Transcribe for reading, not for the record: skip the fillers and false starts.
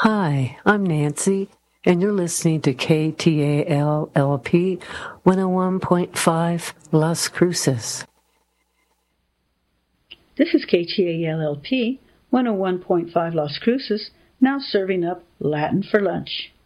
Hi, I'm Nancy, and you're listening to KTAL-LP 101.5 Las Cruces. This is KTAL-LP 101.5 Las Cruces, now serving up Latin for lunch.